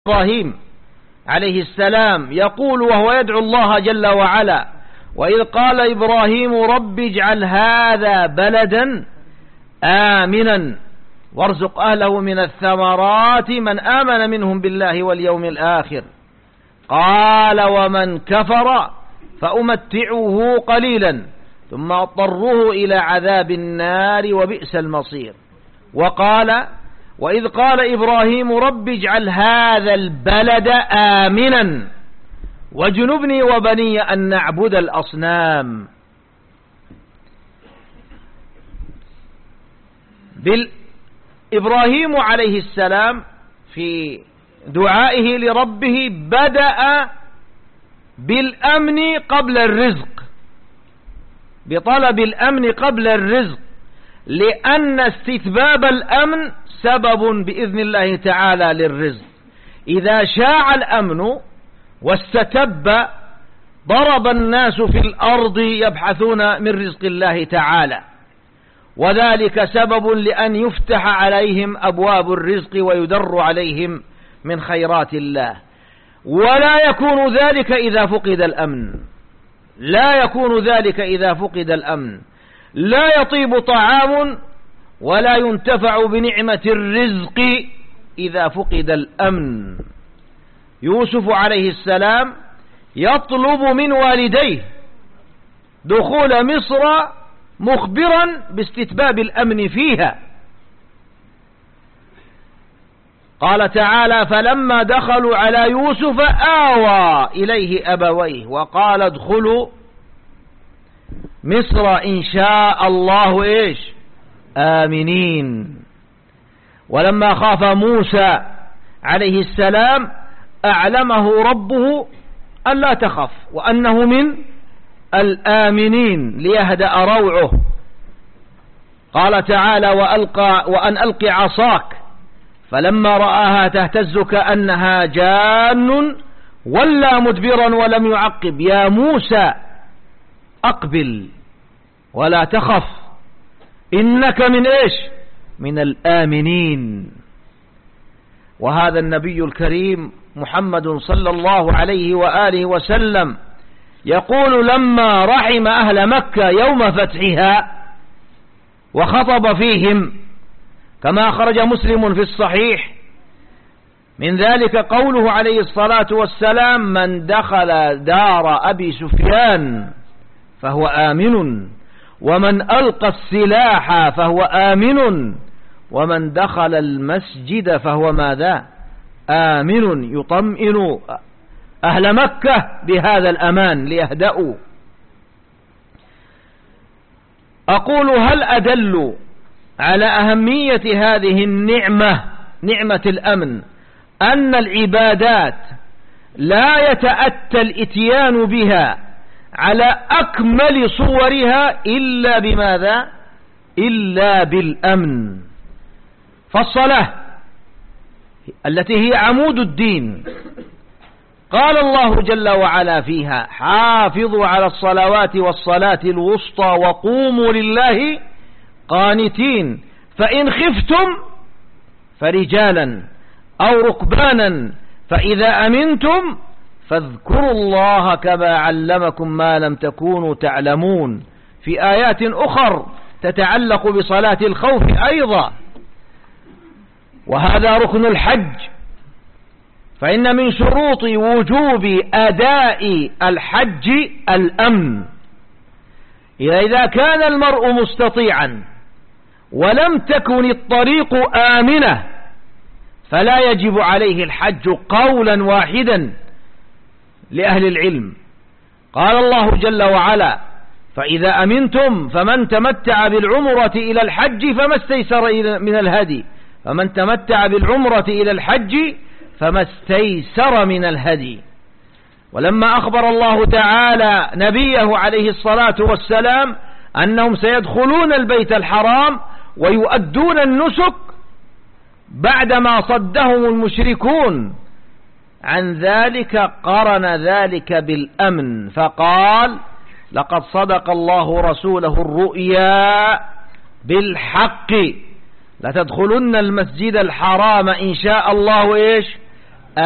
إبراهيم عليه السلام يقول وهو يدعو الله جل وعلا: وإذ قال إبراهيم رب اجعل هذا بلدا آمنا وارزق أهله من الثمرات من آمن منهم بالله واليوم الآخر قال ومن كفر فأمتعه قليلا ثم أضطره إلى عذاب النار وبئس المصير. وقال: وإذ قال إبراهيم رب اجعل هذا البلد آمنا واجنبني وبني أن نعبد الأصنام. إبراهيم عليه السلام في دعائه لربه بدأ بالأمن قبل الرزق، بطلب الأمن قبل الرزق، لأن استتباب الأمن سبب بإذن الله تعالى للرزق. إذا شاع الأمن واستتب ضرب الناس في الأرض يبحثون من رزق الله تعالى، وذلك سبب لأن يفتح عليهم أبواب الرزق ويدر عليهم من خيرات الله. ولا يكون ذلك إذا فقد الأمن، لا يكون ذلك إذا فقد الأمن، لا يطيب طعام ولا ينتفع بنعمة الرزق إذا فقد الأمن. يوسف عليه السلام يطلب من والديه دخول مصر مخبرا باستتباب الأمن فيها. قال تعالى: فلما دخلوا على يوسف آوى إليه أبويه وقال ادخلوا مصر إن شاء الله آمنين. ولما خاف موسى عليه السلام أعلمه ربه ألا تخف وأنه من الآمنين ليهدأ روعه. قال تعالى: وأن ألق عصاك فلما رآها تهتز كأنها جان ولا مدبرا ولم يعقب يا موسى أقبل ولا تخف إنك من الآمنين. وهذا النبي الكريم محمد صلى الله عليه وآله وسلم يقول لما رحم أهل مكة يوم فتحها وخطب فيهم كما خرج مسلم في الصحيح من ذلك قوله عليه الصلاة والسلام: من دخل دار أبي سفيان فهو آمن، ومن ألقى السلاح فهو آمن، ومن دخل المسجد فهو ماذا؟ آمن. يطمئن أهل مكة بهذا الأمان ليهدأوا. أقول: هل أدل على أهمية هذه النعمة، نعمة الأمن، أن العبادات لا يتأتى الإتيان بها على أكمل صورها إلا بماذا؟ إلا بالأمن. فالصلاة التي هي عمود الدين قال الله جل وعلا فيها: حافظوا على الصلوات والصلاة الوسطى وقوموا لله قانتين فإن خفتم فرجالا أو ركبانا فإذا أمنتم فاذكروا الله كما علمكم ما لم تكونوا تعلمون. في آيات أخر تتعلق بصلاة الخوف أيضا. وهذا ركن الحج، فإن من شروط وجوب أداء الحج الأمن. إذا كان المرء مستطيعا ولم تكن الطريق آمنة فلا يجب عليه الحج قولا واحدا لأهل العلم. قال الله جل وعلا: فإذا أمنتم فمن تمتع بالعمرة إلى الحج فما استيسر من الهدي، فمن تمتع بالعمرة إلى الحج فما استيسر من الهدي. ولما أخبر الله تعالى نبيه عليه الصلاة والسلام أنهم سيدخلون البيت الحرام ويؤدون النسك بعدما صدهم المشركون عن ذلك قرن ذلك بالأمن فقال: لقد صدق الله رسوله الرؤيا بالحق لتدخلن المسجد الحرام إن شاء الله